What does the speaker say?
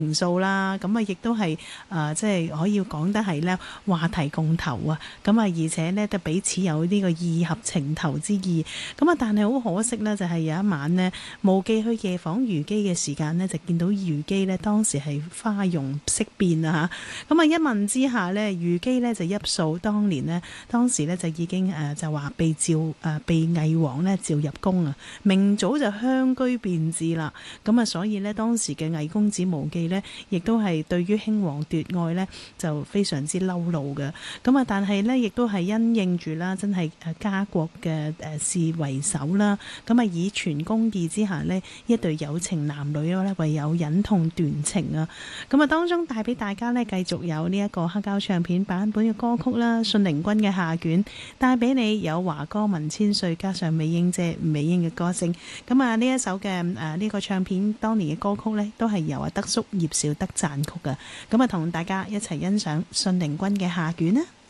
情愫啦，咁啊亦都係即係可以講得係咧話題共投啊，咁啊而且咧就彼此有呢個意合情投之意，咁啊但係好可惜咧，就係有一晚呢，無忌去夜訪虞姬嘅時間呢，就見到虞姬呢當時係花容色變啊嚇，咁啊一問之下呢，虞姬呢就憶訴當時呢就已經就話被魏王呢召入宮啊，明早就鄉居變質啦，咁啊所以呢，當時嘅魏公子無忌呢，亦都係對於興王奪愛呢，就非常之嬲怒嘅，咁啊但係呢，亦都係因應住啦，真係家國嘅事為首啦，咁啊以全公義之下呢，一對有情男女呢，唯有忍痛斷情啊，咁啊當中帶俾大家呢，繼續有呢一個黑膠唱片版本嘅歌曲啦，信陵君嘅下卷，帶俾你有華歌文千歲加上美英姐吳美英嘅歌聲，咁啊呢一首嘅呢個唱片當年嘅歌曲呢，都係由阿德叔葉紹德撰曲嘅，咁啊同大家一齊欣賞信陵君嘅下卷啦。